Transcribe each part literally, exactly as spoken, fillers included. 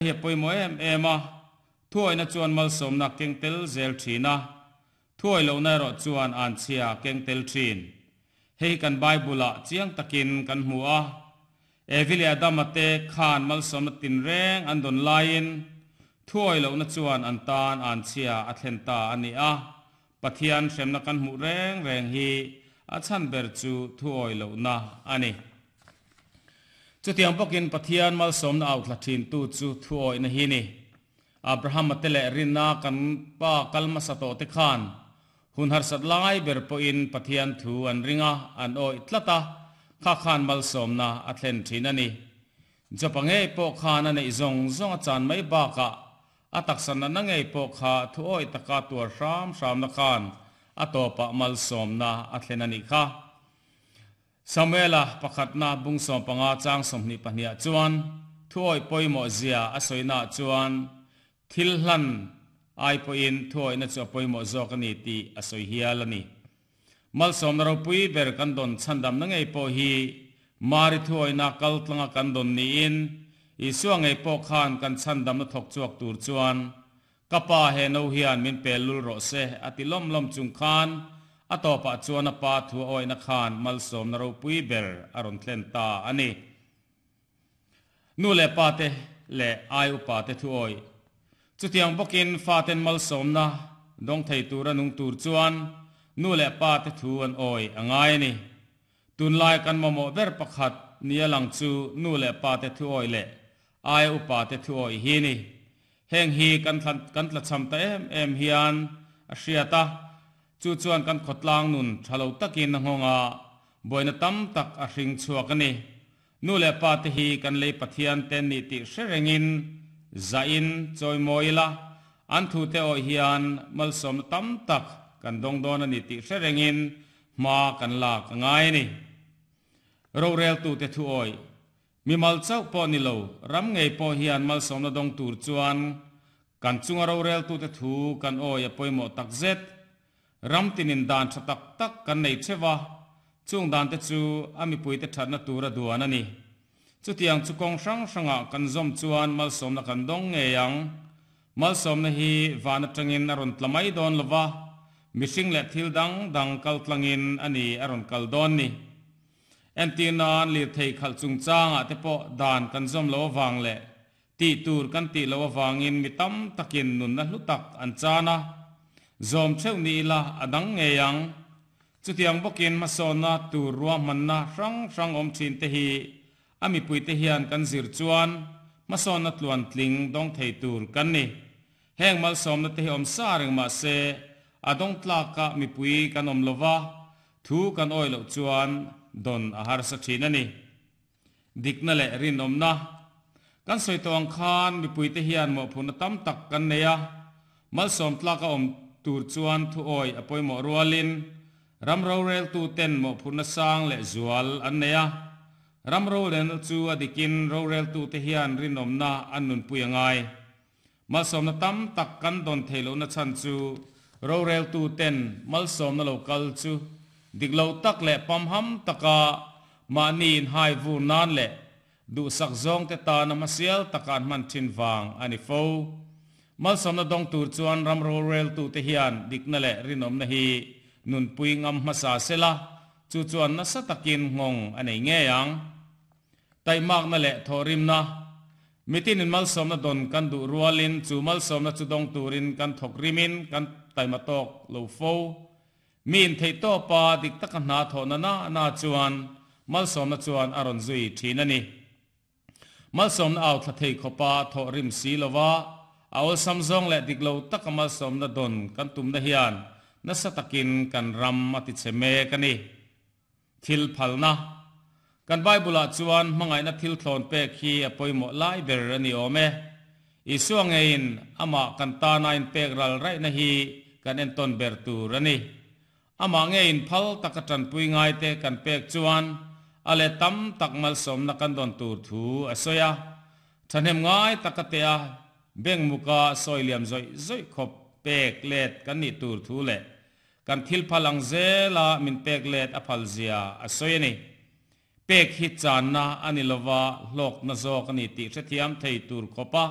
เฮียปอยมวยเอ็มเอ็มอ่ะถ้วยนัจวนมัลสมนักเก่งเตลเซลทีนะถ้วยเหล่านั้นรอจวนอ่านเชียเก่งเตลทีนให้กันไบเบิลเจียงตะกินกันหัวเอวิลยาดามาเตขานมัลสมตินแรงอันดนไลน์ถ้วยเหล่านัจวนอันตานอ่านเชียอัตเลนตาอันนี้อ่ะปะเทียนเสมนักกันหูแรงแรงฮีอาชันเบอร์จูถ้วยเหล่านะอันนี้จุดที่อันพกินปะเทียนมัลสมนาอัลลทินตูจูถ้วยนะฮีนี่อับราฮัมมาเตเลรินนากันป้ากัลมาสโตติขานหุนหารสัตไลเบอร์ปอินปะเทียนทูอันริงะอันโออิตลตาข้าขานมัลสมนาอัตเลนทีนันนี่จะปังเอปกขานันนี่จงจงอาจารย์ไม่บ้ากะอัตักสันนังเอปกขาทูโออิตกาตัวรามรามนักขานอัตโตปะมัลสมนาอัตเลนันนี่ค่ะสมัยละประคัดนาบุงสมปังอาจางสมนิปนิยจวนถ้วยปอยโมเซียอสวยนาจวนทิลลันไอปอินถ้วยนัจวปอยโมโซกันนิตีอสวยเฮียลนี่มัลสมนเราปุยเบรกันดนชันดำนังไอปอฮีมาริถ้วยนักกัลตังกันดนนี้อินอีส่วงไอปอขานกันชันดำนักทกจวกตูรจวนกป้าเฮนเอาเฮียนมินเปลุลโรเซอติลอมลอมจุงคานอัตโตปะจวนปาทัวโอยนักขานมัลสมนเราปุยเบรอารอนเทนตาอันนี้นูเลปาเตเลไออุปาเตทัวโอยจุดยังบกินฟาเตนมัลสมนะดงไทตูระนุงตูรจวนนูเลปาเตทัวอันโอยอ่างไงนี่ตุนลายกันมาโมเบรประคัดเนียลังจูนูเลปาเตทัวโอยเลไออุปาเตทัวโอยฮีนี่เฮงฮีกันกันละชำเตมเอ็มฮิอันอาเซียตาจู่จวนกันขดลางนุนทะลุตะกินหงอาบอยนตั้มตักอาริงชัวกันนี่นูเลปาติฮีกันเลยปะเทียนเตนนิติเสริงินใจอินจอยโมยละอันทูเตโอฮิอันมัลสมตั้มตักกันดงโดนนิติเสริงินมากันลากง่ายนี่เราเรลตูเตทูโอยมีมัลเจ้าปอนิโลรำไงปอฮิอันมัลสมนดงตูรจวนกันจุงเราเรลตูเตทูกันโอยปอยโมตักเจ็ดรำตินินดานตักตักกันในเชวะจุงดานเตจูอามิปุยเตชัดนตูระดัวนั่นนี่จุดยังจุกงสังสังะกันจอมจวนมัลสมนักันดงเงียงมัลสมนฮีวานจังอินอรุณตละไม่โดนลวะมิสิงเล็ทิลดังดังกัลตลังอินอันนี้อรุณกัลดอนนี่เอ็นตีนานลีเทยขัลจุงจางอะเตปอดานกันจอมลววังเล่ตีตูร์กันตีลววังอินมิตั้มตะกินนุนนัลุตักอันจานะจอมเช่านี้ละอดังเงียงจุดยังบกินมาโซนาตูรัวมันนะรังรังอมชินเตฮีอามิปุยเตฮีอันกันสิรจวนมาโซนาตลวนตลิงดงเทตูร์กันนี่แห่งมาสมนเตฮีอมซาเริงมาเซอดงตลากะมิปุยกันอมลวะทูกันโอยลจวนดนอาหารสักทีนั่นนี่ดิกนั่นแหละรินอมนะกันสวยตองคานมิปุยเตฮีอันหมอพุนตั้มตักกันเนียมาสมตลากะอมตูรจวนทูโอยอปอยหมอรัวลินรำเราเรลตูเต็นหมอพุนสังและจวลอันเนียรำเราเรลจูอดิกินเราเรลตูเทียนรินอมนาอันนุนปุยงไงมาสมนตั้มตักกันดนเทโลนัชันจูเราเรลตูเต็นมาสมนโลกัลจูดิกเราตักและปั๊มฮัมตะกามานีนไฮวูนานและดูสักจงเตตานมาเซียลตะการมันชินฟางอันนี้โฟมัลสมนดงตูรจวนรำโรเรลตูเทียนดิกนั่นแหละรินอมนะฮีนุนปุยงำมาสาเซละจูจวนนัสตะกินงงอันไหนเงี้ยยังไตมากนั่นแหละทอริมนะมิตินินมัลสมนดนกันดูรัวลินจูมัลสมนจูดงตูรินกันถกริมินกันไตมาตอกโลโฟมีนเทโตปาดิกตะกันนาทอนานานาจวนมัลสมนจวนอารอนซุยทีนันนี่มัลสมนเอาทะเทขปาทอริมสีลวะเอาซัมซองและดิกโลตักมัลสมนดนกันตุมดะฮิอันนัสตะกินกันรำมาติเชเมกันนี่ทิลพัลนะกันไบบุลาจวนมังไงนัทิลโคลนเปคีอปอยหมอไลเบรนี่โอเมอิสวงเงินอามากันตานาอินเปกรัลไรนะฮีกันเอ็นตอนเบรตูรนี่อามาเงินพัลตะกจันปุยไงเตกันเปกจวนอะไรตั้มตักมัลสมนักันดอนตูทูอสยาฉันเห็นไงตะกเตียเบ่งมุกาซอยเหลี่ยมซอยซอยขบเปกเล็ดกันนี่ตูทูเล่กันทิลพลังเซลามินเปกเล็ดอภัลเซียอสยนี่เปกฮิจานนะอันนี้ลวะโลกนโซกันนี่ติเสถียมไทยตูร์ขปะ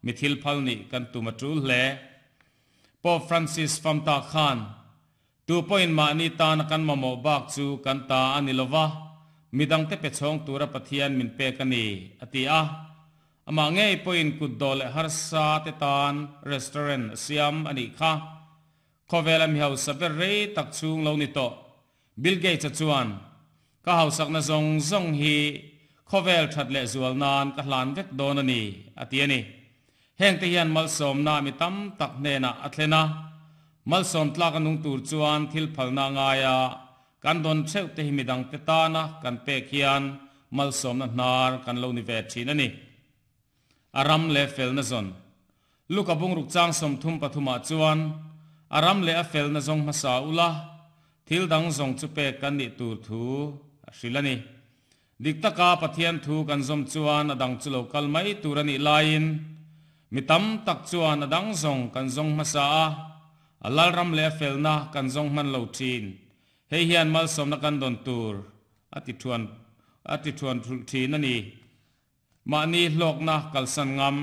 mi thil phal ni kan tu ma tul hle Pope Francis famta khan tu point ma ni ta na kan ma mo bak chu kan ta anilova midang te pe chong tura pathian min pe kani ati a ama nge point kud dol har sa te tan restaurant siam ani kha khovel am hau saber re tak chung lo ni to Bill Gates chuan ka hau sak na zong zong hi khovel that le zual nan ka hlan vek don ani ati ani heng te hian mal som na mi tam tak ne na athlena mal som tlak anung tur chuan thil phalna nga ya kan don cheu te hi midang te ta na kan pe khian mal som na nar kan lo ni ve thin ani aram le fel na zon luka bung ruk chang som thum pathuma chuan aram le a fel na zong ma sa ula thil dang zong chu pe kan ni tur thu ashilani diktaka pathian thu kan zom chuan adang chulo kalmai turani lain mitam tak chuan adang zong kan zong ma sa alal ram le fel na kan zong man lo thin hei hian mal som na kan don tur ati thuan ati thuan thin ani ma ni hlok na kalsan ngam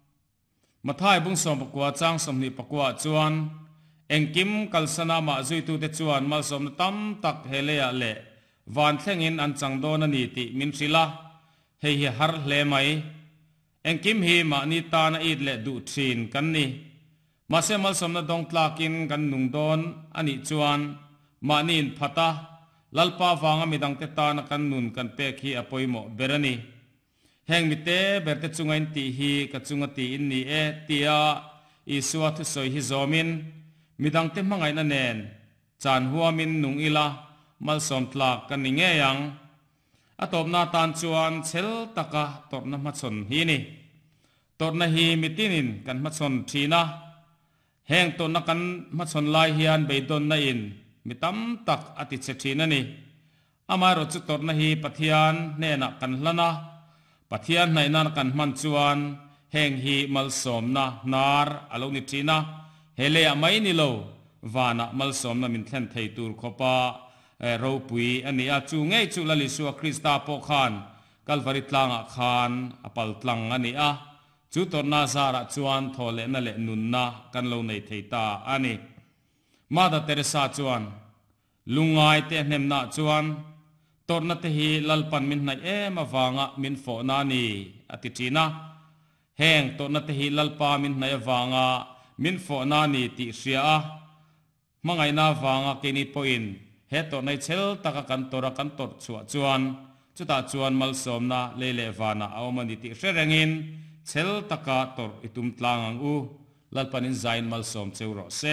mathai bung som pakwa chang som ni pakwa chuan engkim kalsana ma zui tu te chuan mal som na tam tak helea le van thlengin an chang don ani ti min sila hei hi har hle mai engkim hi ma ni ta na it le du thin kan ni ma se mal som na dong tlakin kan nung don ani chuan ma nin phata lalpa wanga midang te ta na kan nun kan pe khi apoimo berani heng mi te berte chungain ti hi ka chunga ti in ni e tia isua thu soi hi zomin midang te mangai na nen chan huamin nung ila mal som tlak kan ni nge yang atop na tan chuan chel taka top na ma chon hi ni tot na hi mitinin kan ma chon thina heng to na kan ma chon lai hian beidon na in mitam tak ati che thina ni amaro chu tot na hi pathian ne na kan hlana pathian nai na kan man chuan heng hi mal som na nar alo ni thina hele amai ni lo wana mal som na min thlen thei tur khopa ro pui ani a chu nge chu lali su krista po khan kalvari tlanga khan apal tlang ani a chu tor na zara chuan thole na le nun na kan lo nei theita ani Mother Teresa chuan lungai te hnem na chuan tor na te hi lalpan min nai e ma wanga min fo na ni ati thina heng to na te hi lalpa min nai wanga min fo na ni ti sia a mangai na wanga ke ni point he to nai chel taka kan tora kan tor chua chuan chuta chuan mal som na le le wana awmani ti serengin chel taka tor itum tlang ang u lalpanin zain mal som cheuro se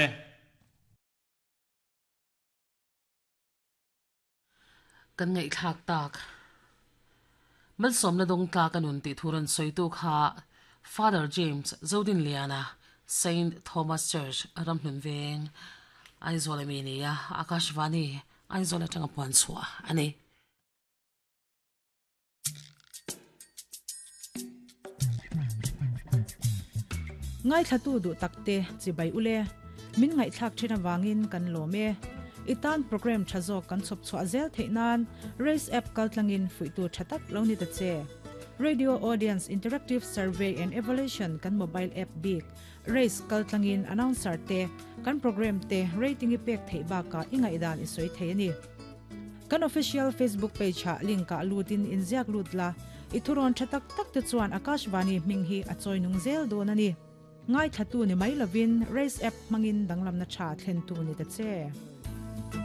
kan ngai thak tak mal som na dong tla kanun ti thuran soitu kha Father James Zodin Liana Saint Thomas Church aram hnun veng aizola menia akashvani aizola tanga panswa ani ngai thatu du takte chibai ule min ngai thak thina wangin kan lome itan program thazok kan chop chwa zel theinan raise app kaltlangin fuitu thatak loni ta che radio audience interactive survey and evaluation kan mobile app big raise kaltlangin announcer te kan program te rating ipek theiba ka inga idan isoi theini kan official Facebook page ha link ka lutin inziak lutla ithuron thatak tak te chuan akashvani minghi achoi nung zel donani ngai thatu ni mai lovin raise app mangin danglam na tha thlen tu ni ta che